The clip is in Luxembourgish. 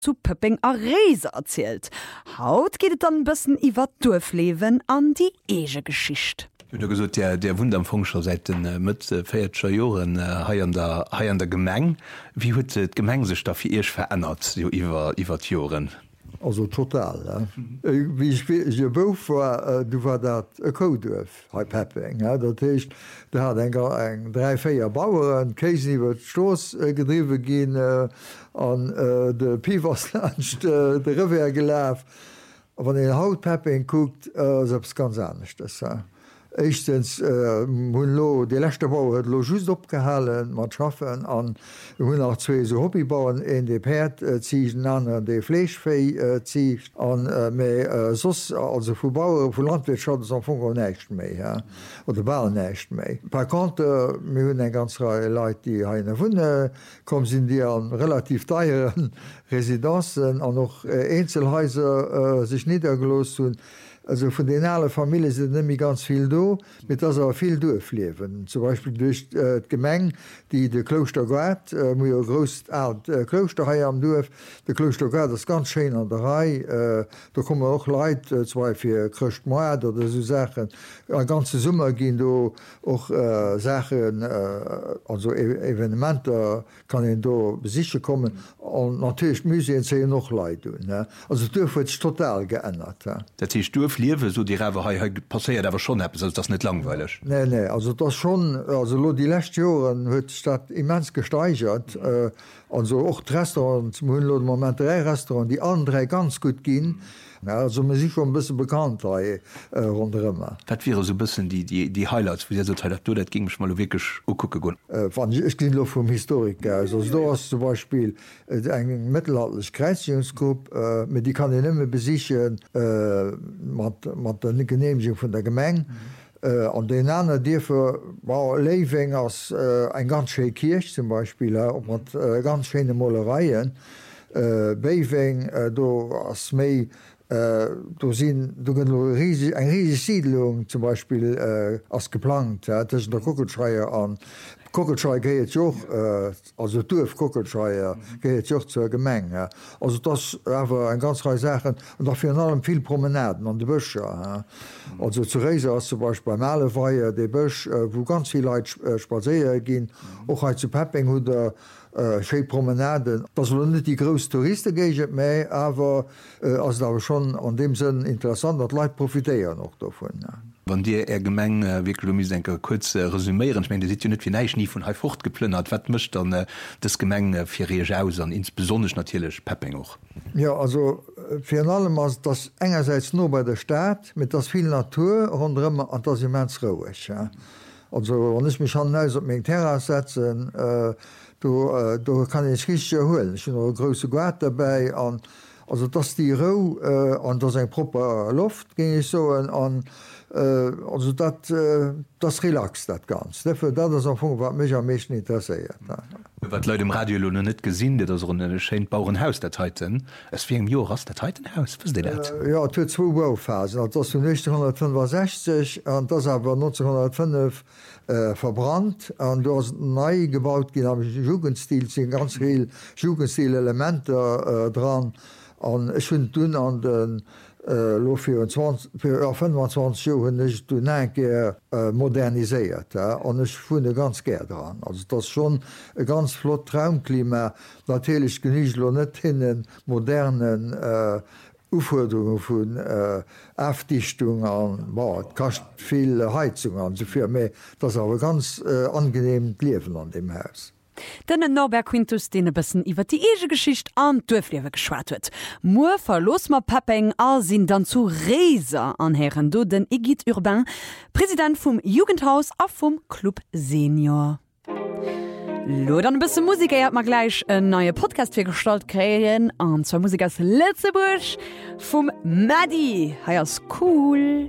zu Pöpping a Reise erzählt. Haut geht es dann ein bisschen über Dorfleben an die ege Geschichte. Du gesagt, der Wund am Funk schon seit den mit 40 Jahren an der Gemeng. Wie hat das Gemeng sich dafür erst verändert, so über die Jahren? Also total. Wie ich bof war, du war dat e Kodurf ha Pepping. Dat heißt, da hat eng 3-4 Bauern Käse iwwer d'Stoos gedriwe gin an de Piwerslandcht de Rivier gelaf. Wann den Hautpepping guckt, selbst ganz anders. Echtens hunn lo de lächte Bau huet lo just opgehalen mat schaffen an hunn nach 2 so Hobbybauern en de Perd ziegen an de Fleechféi zicht an méi sos also vu Bauer vu Landwirtschaft an vu nächt méi oder Ball nächt méi. Per Kante mé hunn eng ganz Leiit, die haine Wunne kom sinn Di an relativ deieren Residenzen an noch Einzelhäuser sich niedergelos hunn. Also von den alle Familien sind nämlich ganz viel do, mit das aber viel durchleben. Zum Beispiel durch Gemeng, die de Kloster Gott, groß Kloster am Dorf, de Kloster Gott ist ganz schön an der Reihe. Da kommen auch Leute, zwei für Christmord oder so Sachen. Eine ganze Summe gehen da auch Sachen, also Evenementen kann in da besichern kommen. Und natürlich Museen sehen noch Leute. Ne? Also das wird total geändert. Das heißt, Liewe so die Rewe passiert aber schon das nicht langweilig. Nee, also das schon, also die letzten Jahren huet Stadt immens gesteigert, also auch Restaurants moment 3 Restaurants, die andere ganz gut gehen. Ja, also man sich schon ein bisschen bekannt rundherum. Das wäre so ein bisschen die Highlights, wie so Teil das ging mich mal wirklich gucken. Ich gehe noch vom Historiker. Also da hast zum Beispiel ein mittelalterliches Kreuzigungsgruppe, mit die kann ich nicht mehr besichern, mit der Genehmigung von der Gemeinde. An den anderen Dürfen war Leiving als ein ganz schöne Kirche zum Beispiel, mit ganz schönen Malereien. Beiving, da als mehr eng riesige Siedlung zum Beispiel as geplant zwischen der Kuckelschreier an Kuckelschrei geht joch also Dorf Kuckelschreier geht joch zur Gemeng. Also das awer en ganz Reihe Sachen und dafür allem viel Promenaden an de Bëcher. Also zu Reise als zum Beispiel bei Maleweier de Bëch, wo ganz viel Leiit spazeier gin, och zu Pepping hu der Promenaden. Das net die groß Touristen geget méi, aber as dawer schon an dem Sinn interessant, dat Leiit profitéieren noch davon. Wann Dir Gemeng enker kurz resümieren, ich meine, si net wie neich nie vun Haifucht geplünnert, wat mischt dann das Gemeng fir Reaus an insbesonders natürlich Pepping auch. Ja, also fir allem as das engerseits nur bei der Stadt mit das viel Natur rundrmmer an das immens rouig. Ja. Also wann ich mich an neus op még Terra setzen, du kann ich richtig holen. Ich noch große Guard dabei an also dass die Ro an das ein proper Luft ging ich so an also das relaxt dat ganz. Dafür dat wat mich am meisten interessiert. Wat Leute im Radio net gesinn, dat Scheint Bauernhaus der Titan. Es wie im Jo ras der Titanhaus ja 2 Bauphasen das 1965 an das aber 1905 verbrannt an du hast nei gebaut gin am Jugendstil sind ganz viel Jugendstilelemente dran an hun dun an den lo 25 hun du enke moderniséiert an ech vune ganz ger dran. Also das schon e ganz flott Traumklima natürlich genilo net hinnen modernen Uforderungen vun Afdichtung an kascht viel Heizung an sofir méi das awer ganz angenehm liewen an dem Haus. Den Norbert Quintus den bessen iwwer die ege Geschicht an Dörfliewe geschwat huet. Moer verlos ma Pepping all sinn dann zu Reser anheren do den Egid Urbain, Präsident vum Jugendhaus a vum Club Senior. Lo dann bisse Musiker hat man gleich een neue Podcast fir Gestalt kreien an zwei Musikers Letzeburg vum Maddi. Heiers cool.